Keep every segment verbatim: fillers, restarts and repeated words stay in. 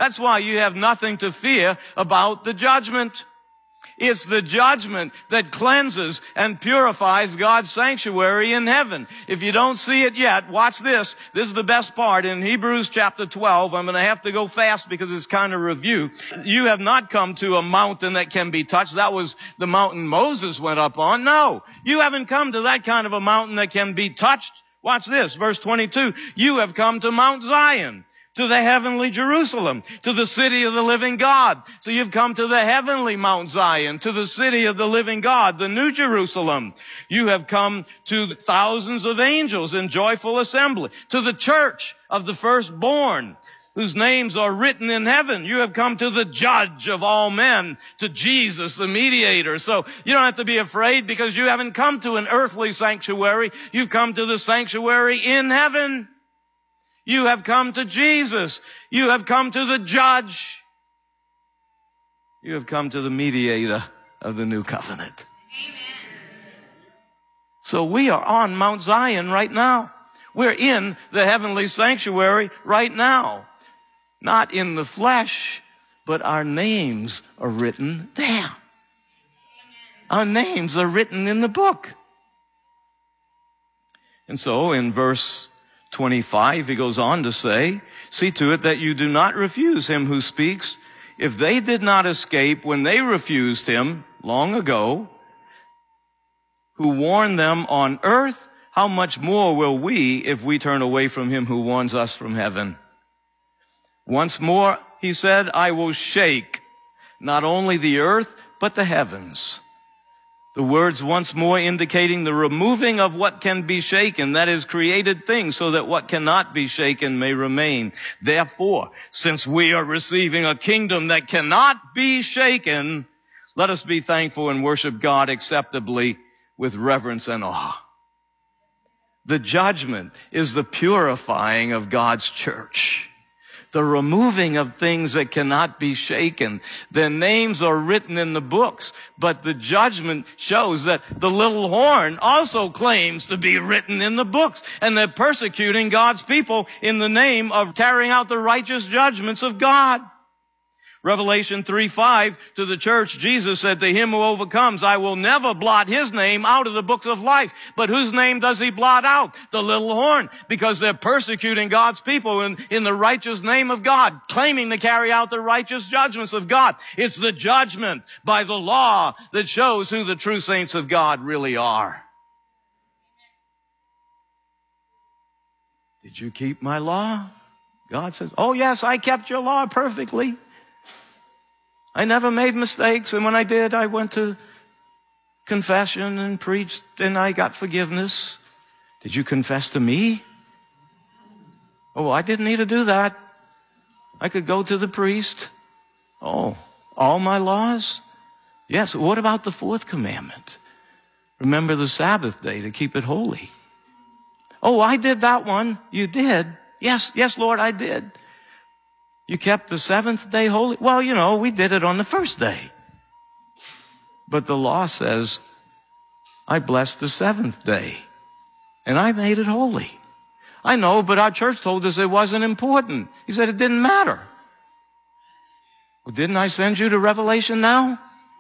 That's why you have nothing to fear about the judgment. It's the judgment that cleanses and purifies God's sanctuary in heaven. If you don't see it yet, watch this. This is the best part. In Hebrews chapter twelve, I'm going to have to go fast because it's kind of review. You have not come to a mountain that can be touched. That was the mountain Moses went up on. No, you haven't come to that kind of a mountain that can be touched. Watch this, verse twenty-two. You have come to Mount Zion, to the heavenly Jerusalem, to the city of the living God. So you've come to the heavenly Mount Zion, to the city of the living God, the new Jerusalem. You have come to thousands of angels in joyful assembly, to the church of the firstborn, whose names are written in heaven. You have come to the judge of all men, to Jesus, the mediator. So you don't have to be afraid because you haven't come to an earthly sanctuary. You've come to the sanctuary in heaven. You have come to Jesus. You have come to the judge. You have come to the mediator of the new covenant. Amen. So we are on Mount Zion right now. We're in the heavenly sanctuary right now. Not in the flesh, but our names are written there. Amen. Our names are written in the book. And so in verse twenty-five, he goes on to say, see to it that you do not refuse him who speaks. If they did not escape when they refused him long ago, who warned them on earth, how much more will we if we turn away from him who warns us from heaven? Once more, he said, I will shake not only the earth, but the heavens. The words once more indicating the removing of what can be shaken, that is created things, so that what cannot be shaken may remain. Therefore, since we are receiving a kingdom that cannot be shaken, let us be thankful and worship God acceptably with reverence and awe. The judgment is the purifying of God's church. The removing of things that cannot be shaken. Their names are written in the books, but the judgment shows that the little horn also claims to be written in the books, and they're persecuting God's people in the name of carrying out the righteous judgments of God. Revelation three five, to the church, Jesus said, to him who overcomes, I will never blot his name out of the books of life. But whose name does he blot out? The little horn. Because they're persecuting God's people in, in the righteous name of God, claiming to carry out the righteous judgments of God. It's the judgment by the law that shows who the true saints of God really are. Did you keep my law? God says, oh yes, I kept your law perfectly. I never made mistakes, and when I did, I went to confession and preached, and I got forgiveness. Did you confess to me? Oh, I didn't need to do that. I could go to the priest. Oh, all my laws? Yes, what about the fourth commandment? Remember the Sabbath day to keep it holy. Oh, I did that one. You did? Yes, yes, Lord, I did. You kept the seventh day holy? Well, you know, we did it on the first day. But the law says, I blessed the seventh day, and I made it holy. I know, but our church told us it wasn't important. He said it didn't matter. Well, didn't I send you to Revelation now?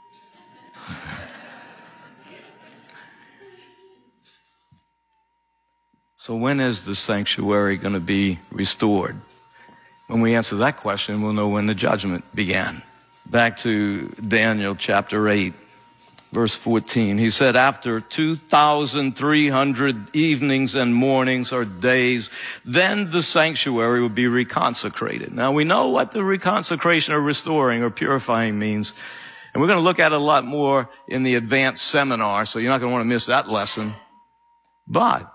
So when is the sanctuary going to be restored? When we answer that question, we'll know when the judgment began. Back to Daniel chapter eight, verse fourteen. He said, after two thousand three hundred evenings and mornings or days, then the sanctuary will be reconsecrated. Now we know what the reconsecration or restoring or purifying means. And we're going to look at it a lot more in the advanced seminar, so you're not going to want to miss that lesson. But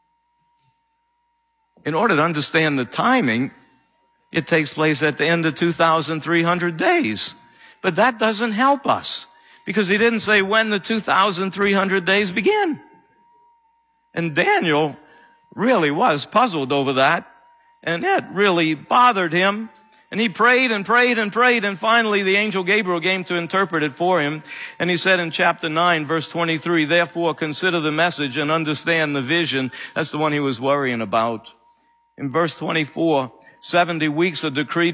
in order to understand the timing, it takes place at the end of two thousand three hundred days. But that doesn't help us, because he didn't say when the two thousand three hundred days begin. And Daniel really was puzzled over that, and it really bothered him. And he prayed and prayed and prayed, and finally the angel Gabriel came to interpret it for him. And he said in chapter nine, verse twenty-three, therefore consider the message and understand the vision. That's the one he was worrying about. In verse twenty-four, seventy weeks are decreed